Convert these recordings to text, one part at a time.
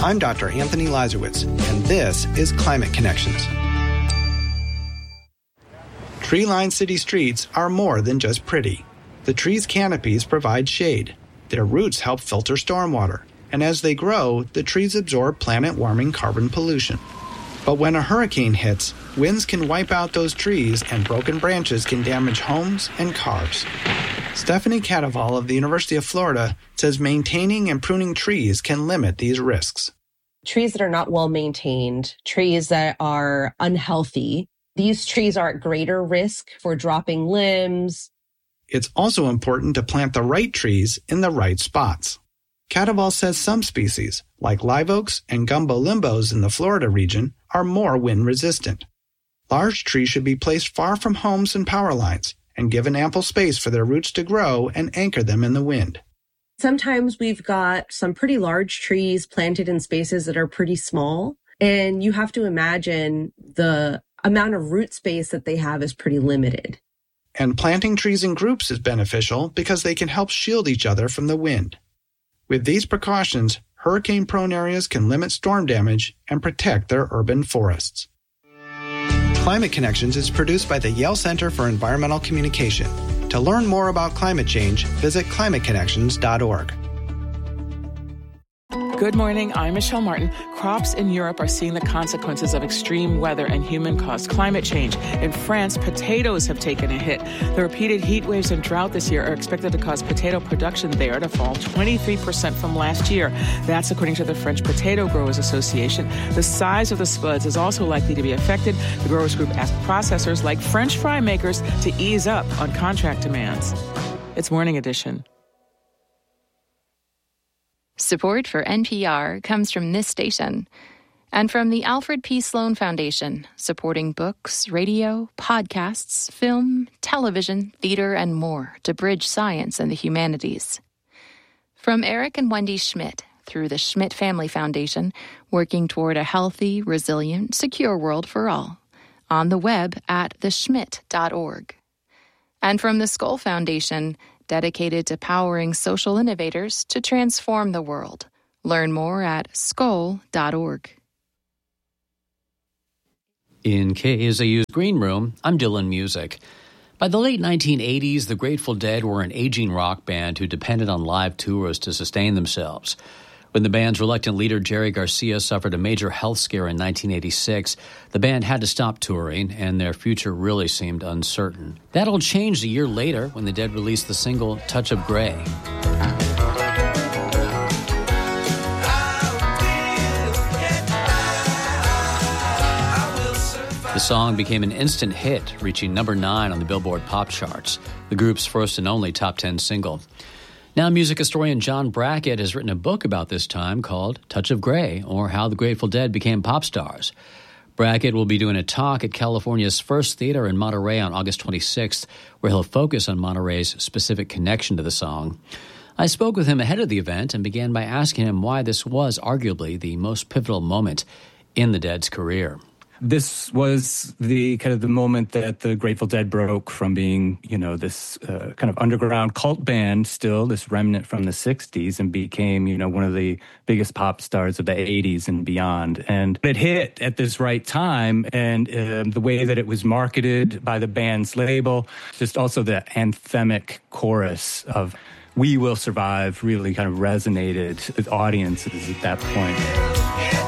I'm Dr. Anthony Lazarowitz, and this is Climate Connections. Tree-lined city streets are more than just pretty. The trees' canopies provide shade. Their roots help filter stormwater, and as they grow, the trees absorb planet-warming carbon pollution. But when a hurricane hits, winds can wipe out those trees and broken branches can damage homes and cars. Stephanie Cadaval of the University of Florida says maintaining and pruning trees can limit these risks. Trees that are not well maintained, trees that are unhealthy, these trees are at greater risk for dropping limbs. It's also important to plant the right trees in the right spots. Cadaval says some species, like live oaks and gumbo limbos in the Florida region, are more wind resistant. Large trees should be placed far from homes and power lines and given ample space for their roots to grow and anchor them in the wind. Sometimes we've got some pretty large trees planted in spaces that are pretty small, and you have to imagine the amount of root space that they have is pretty limited. And planting trees in groups is beneficial because they can help shield each other from the wind. With these precautions, hurricane-prone areas can limit storm damage and protect their urban forests. Climate Connections is produced by the Yale Center for Environmental Communication. To learn more about climate change, visit climateconnections.org. Good morning, I'm Michelle Martin. Crops in Europe are seeing the consequences of extreme weather and human-caused climate change. In France, potatoes have taken a hit. The repeated heat waves and drought this year are expected to cause potato production there to fall 23% from last year. That's according to the French Potato Growers Association. The size of the spuds is also likely to be affected. The growers group asked processors like French fry makers to ease up on contract demands. It's Morning Edition. Support for NPR comes from this station and from the Alfred P. Sloan Foundation, supporting books, radio, podcasts, film, television, theater, and more to bridge science and the humanities. From Eric and Wendy Schmidt through the Schmidt Family Foundation, working toward a healthy, resilient, secure world for all. On the web at theschmidt.org. And from the Skoll Foundation, dedicated to powering social innovators to transform the world. Learn more at skoll.org. In KZU's Green Room, I'm Dylan Music. By the late 1980s, the Grateful Dead were an aging rock band who depended on live tours to sustain themselves. When the band's reluctant leader, Jerry Garcia, suffered a major health scare in 1986, the band had to stop touring, and their future really seemed uncertain. That all changed a year later when the Dead released the single Touch of Grey. The song became an instant hit, reaching number 9 on the Billboard pop charts, the group's first and only top 10 single. Now, music historian John Brackett has written a book about this time called Touch of Grey, or How the Grateful Dead Became Pop Stars. Brackett will be doing a talk at California's First Theater in Monterey on August 26th, where he'll focus on Monterey's specific connection to the song. I spoke with him ahead of the event and began by asking him why this was arguably the most pivotal moment in the Dead's career. This was the kind of the moment that the Grateful Dead broke from being, this kind of underground cult band still, this remnant from the 60s, and became, one of the biggest pop stars of the 80s and beyond. And it hit at this right time, and the way that it was marketed by the band's label, just also the anthemic chorus of "We Will Survive" really kind of resonated with audiences at that point.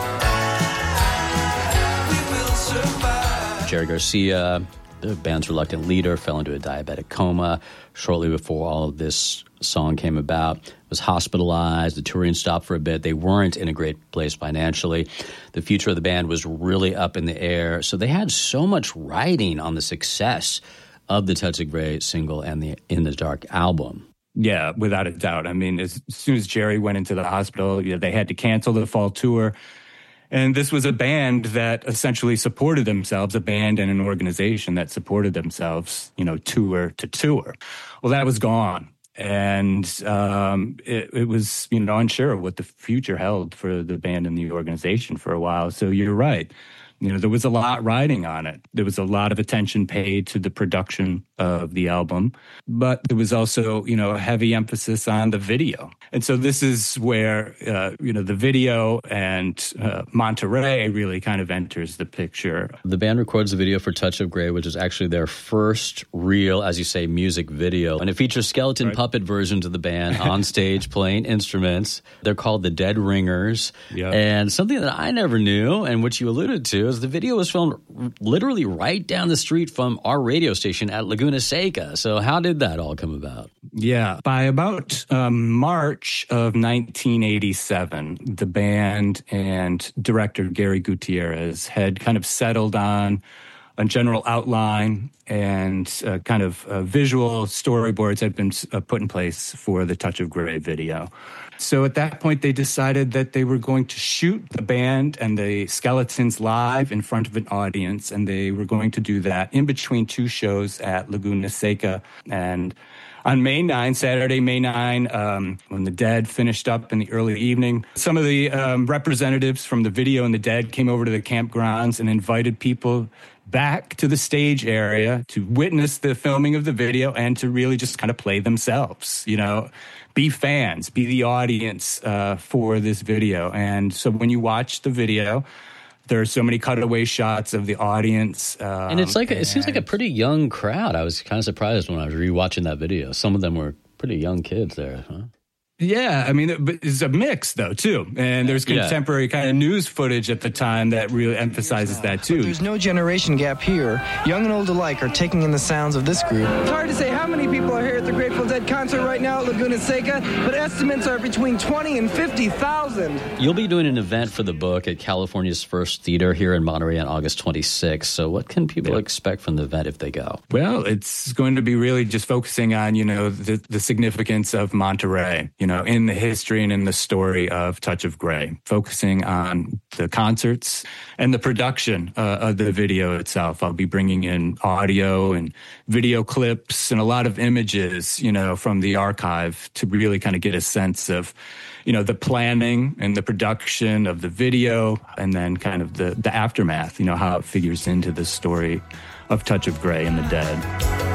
Jerry Garcia, the band's reluctant leader, fell into a diabetic coma shortly before all of this song came about, was hospitalized, the touring stopped for a bit. They weren't in a great place financially. The future of the band was really up in the air. So they had so much riding on the success of the Touch of Grey single and the In the Dark album. Yeah, without a doubt. I mean, as soon as Jerry went into the hospital, they had to cancel the fall tour. And this was a band that essentially supported themselves, a band and an organization that supported themselves, tour to tour. Well, that was gone. And it was, unsure of what the future held for the band and the organization for a while. So you're right. There was a lot riding on it. There was a lot of attention paid to the production of the album, but there was also, a heavy emphasis on the video. And so this is where, the video and Monterey really kind of enters the picture. The band records the video for Touch of Grey, which is actually their first real, as you say, music video. And it features skeleton puppet versions of the band on stage playing instruments. They're called the Dead Ringers. Yep. And something that I never knew, and which you alluded to, is the video was filmed literally right down the street from our radio station at Laguna Seca. So how did that all come about? Yeah, by about March of 1987, the band and director Gary Gutierrez had kind of settled on a general outline and kind of visual storyboards had been put in place for the Touch of Grey video. So at that point, they decided that they were going to shoot the band and the Skeletons live in front of an audience, and they were going to do that in between two shows at Laguna Seca. And on Saturday, May 9, when the Dead finished up in the early evening, some of the representatives from the video and the Dead came over to the campgrounds and invited people back to the stage area to witness the filming of the video and to really just kind of play themselves, be fans, be the audience for this video. And so when you watch the video, there are so many cutaway shots of the audience. And it's like, it seems like a pretty young crowd. I was kind of surprised when I was rewatching that video. Some of them were pretty young kids there, huh? Yeah, I mean, it's a mix, though, too. And there's contemporary kind of news footage at the time that really emphasizes that, too. But there's no generation gap here. Young and old alike are taking in the sounds of this group. It's hard to say how many people are here at the Grateful Dead concert right now at Laguna Seca, but estimates are between 20 and 50,000. You'll be doing an event for the book at California's First Theater here in Monterey on August 26th. So what can people expect from the event if they go? Well, it's going to be really just focusing on, the significance of Monterey, in the history and in the story of Touch of Grey, focusing on the concerts and the production of the video itself. I'll be bringing in audio and video clips and a lot of images, from the archive to really kind of get a sense of, the planning and the production of the video and then kind of the aftermath, how it figures into the story of Touch of Grey and the Dead.